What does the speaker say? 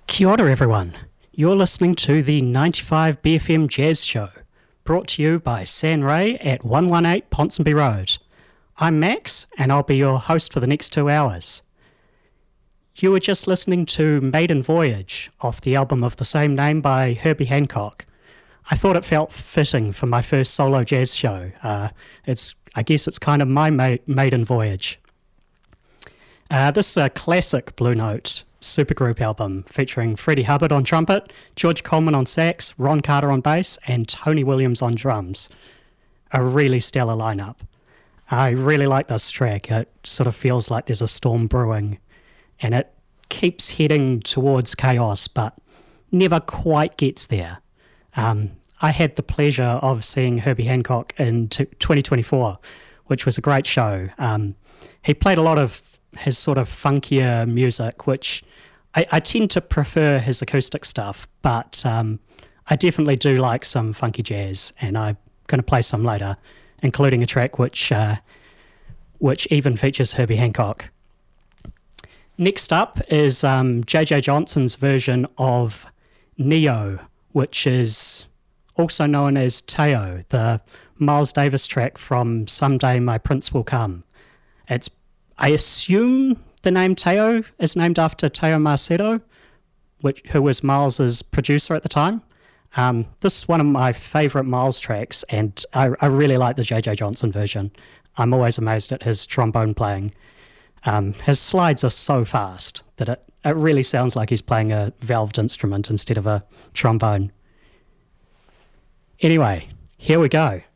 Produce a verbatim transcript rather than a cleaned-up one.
Kia ora, everyone. You're listening to the ninety-five B F M Jazz Show, brought to you by San Ray at one eighteen Ponsonby Road. I'm Max, and I'll be your host for the next two hours. You were just listening to Maiden Voyage off the album of the same name by Herbie Hancock. I thought it felt fitting for my first solo jazz show. Uh, it's, I guess it's kind of my ma- maiden voyage. Uh, this is a classic Blue Note supergroup album featuring Freddie Hubbard on trumpet, George Coleman on sax, Ron Carter on bass, and Tony Williams on drums. A really stellar lineup. I really like this track. It sort of feels like there's a storm brewing, and it keeps heading towards chaos, but never quite gets there. Um, I had the pleasure of seeing Herbie Hancock in t- twenty twenty-four, which was a great show. Um, he played a lot of his sort of funkier music, which I, I tend to prefer his acoustic stuff, but um, I definitely do like some funky jazz, and I'm going to play some later, including a track which uh, which even features Herbie Hancock. Next up is um, J J Johnson's version of Neo, which is also known as Teo, the Miles Davis track from Someday My Prince Will Come. It's I assume the name Teo is named after Teo Macedo, which, who was Miles's producer at the time. Um, this is one of my favourite Miles tracks, and I, I really like the J J Johnson version. I'm always amazed at his trombone playing. Um, his slides are so fast that it, it really sounds like he's playing a valved instrument instead of a trombone. Anyway, here we go.